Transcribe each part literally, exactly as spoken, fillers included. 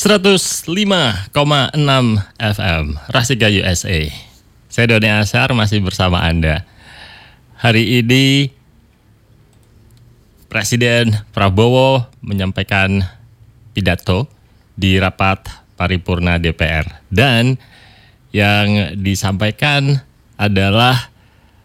seratus lima koma enam F M Rasika U S A. Saya Doni Ashar masih bersama Anda. Hari ini Presiden Prabowo menyampaikan pidato di rapat paripurna D P R, dan yang disampaikan adalah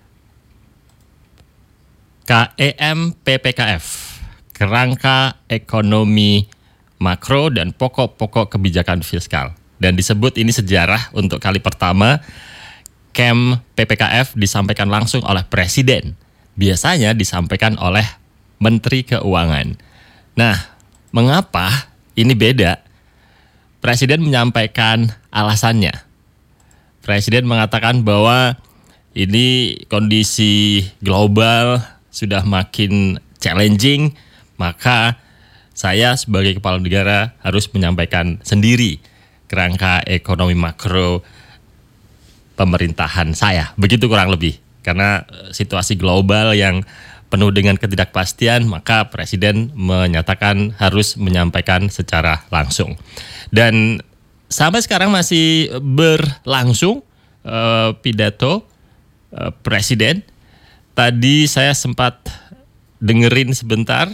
K E M P P K F, Kerangka Ekonomi Makro dan Pokok-pokok Kebijakan Fiskal. Dan disebut ini sejarah, untuk kali pertama K E M P P K F disampaikan langsung oleh Presiden. Biasanya disampaikan oleh Menteri Keuangan. Nah, mengapa ini beda? Presiden menyampaikan alasannya. Presiden mengatakan bahwa ini kondisi global sudah makin challenging, maka saya sebagai kepala negara harus menyampaikan sendiri kerangka ekonomi makro pemerintahan saya. Begitu kurang lebih. Karena situasi global yang penuh dengan ketidakpastian, maka Presiden menyatakan harus menyampaikan secara langsung. Dan sampai sekarang masih berlangsung uh, pidato uh, Presiden. Tadi saya sempat dengerin sebentar,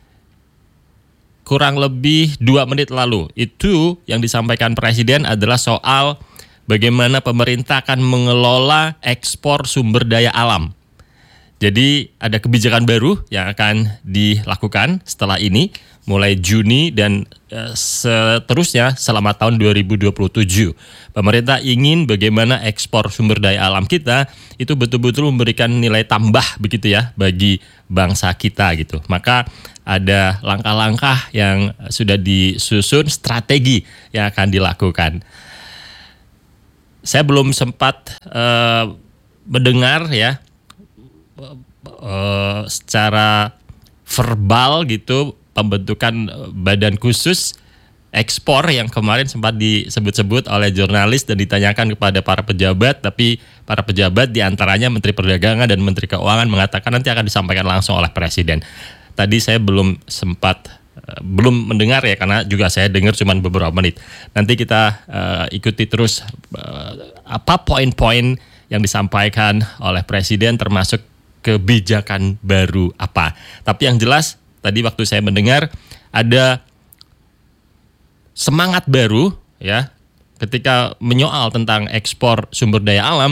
kurang lebih dua menit lalu. Itu yang disampaikan Presiden adalah soal bagaimana pemerintah akan mengelola ekspor sumber daya alam. Jadi ada kebijakan baru yang akan dilakukan setelah ini, mulai Juni dan e, seterusnya selama tahun dua ribu dua puluh tujuh. Pemerintah ingin bagaimana ekspor sumber daya alam kita itu betul-betul memberikan nilai tambah begitu ya bagi bangsa kita gitu. Maka ada langkah-langkah yang sudah disusun, strategi yang akan dilakukan. Saya belum sempat uh, mendengar ya uh, secara verbal gitu pembentukan badan khusus ekspor yang kemarin sempat disebut-sebut oleh jurnalis dan ditanyakan kepada para pejabat, tapi para pejabat diantaranya Menteri Perdagangan dan Menteri Keuangan mengatakan nanti akan disampaikan langsung oleh Presiden. Tadi saya belum sempat, uh, belum mendengar ya, karena juga saya dengar cuma beberapa menit. Nanti kita uh, ikuti terus uh, apa poin-poin yang disampaikan oleh Presiden, termasuk kebijakan baru apa. Tapi yang jelas, tadi waktu saya mendengar ada semangat baru ya ketika menyoal tentang ekspor sumber daya alam.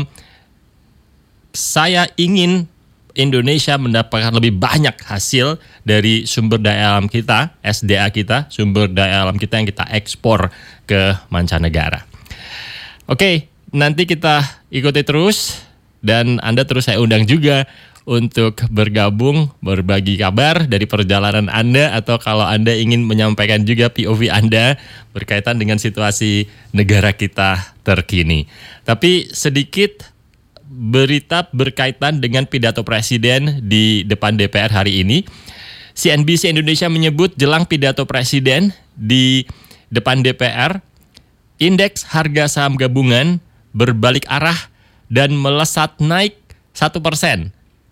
Saya ingin Indonesia mendapatkan lebih banyak hasil dari sumber daya alam kita, S D A kita, sumber daya alam kita yang kita ekspor ke mancanegara. Oke, nanti kita ikuti terus, dan Anda terus saya undang juga untuk bergabung, berbagi kabar dari perjalanan Anda, atau kalau Anda ingin menyampaikan juga P O V Anda berkaitan dengan situasi negara kita terkini. Tapi sedikit berita berkaitan dengan pidato Presiden di depan D P R hari ini. C N B C Indonesia menyebut jelang pidato Presiden di depan D P R, indeks harga saham gabungan berbalik arah dan melesat naik satu persen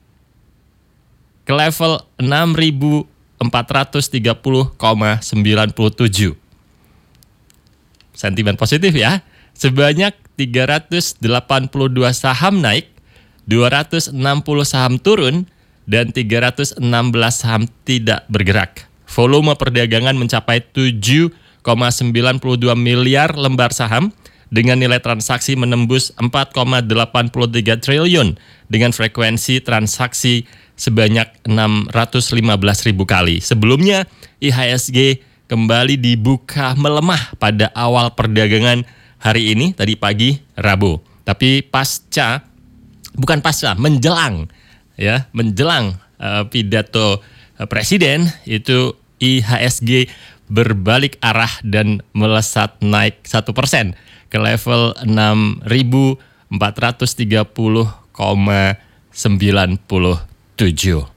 ke level enam ribu empat ratus tiga puluh koma sembilan tujuh. Sentimen positif ya. Sebanyak tiga ratus delapan puluh dua saham naik, dua ratus enam puluh saham turun, dan tiga ratus enam belas saham tidak bergerak. Volume perdagangan mencapai tujuh koma sembilan dua miliar lembar saham dengan nilai transaksi menembus empat koma delapan tiga triliun dengan frekuensi transaksi sebanyak enam ratus lima belas ribu kali. Sebelumnya I H S G kembali dibuka melemah pada awal perdagangan hari ini, tadi pagi Rabu. Tapi pasca, bukan pasca, menjelang ya, menjelang uh, pidato uh, Presiden itu I H S G berbalik arah dan melesat naik satu persen ke level enam ribu empat ratus tiga puluh koma sembilan tujuh.